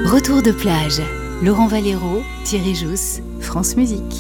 Retour de plage. Laurent Valero, Thierry Jousse, France Musique.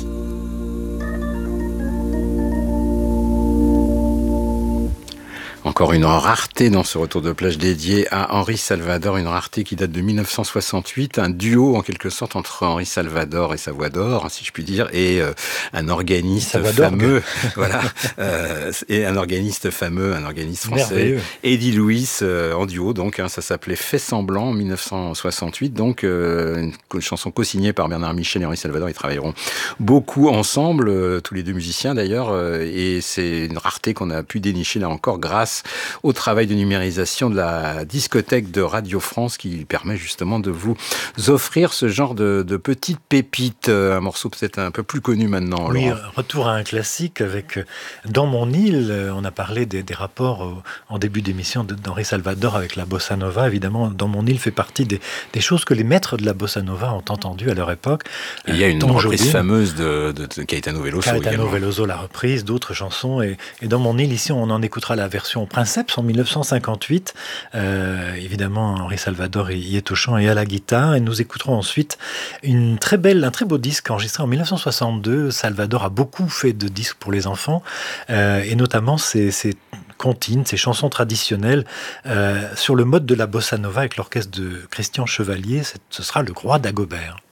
Encore une rareté dans ce retour de plage dédié à Henri Salvador, une rareté qui date de 1968, un duo en quelque sorte entre Henri Salvador et sa voix d'or, si je puis dire, et un organiste fameux, voilà, et un organiste fameux, un organiste français, merveilleux. Eddie Louis, en duo, donc, ça s'appelait Fait semblant en 1968, donc une chanson co-signée par Bernard Michel et Henri Salvador. Ils travailleront beaucoup ensemble, tous les deux musiciens d'ailleurs, et c'est une rareté qu'on a pu dénicher là encore grâce au travail de numérisation de la discothèque de Radio France qui permet justement de vous offrir ce genre de petites pépites, un morceau peut-être un peu plus connu maintenant. Oui, Laurent. Retour à un classique avec Dans mon île, on a parlé des rapports en début d'émission d'Henri Salvador avec la bossa nova. Évidemment, Dans mon île fait partie des choses que les maîtres de la bossa nova ont entendues à leur époque. Et il y a une reprise fameuse de Caetano Veloso. Caetano Veloso l'a reprise, d'autres chansons. Et Dans mon île, ici, on en écoutera la version Princeps en 1958. Évidemment, Henri Salvador y est au chant et à la guitare. Et nous écouterons ensuite un très beau disque enregistré en 1962. Salvador a beaucoup fait de disques pour les enfants, et notamment ses comptines, ses chansons traditionnelles sur le mode de la bossa nova avec l'orchestre de Christian Chevalier. Ce sera le Roi Dagobert.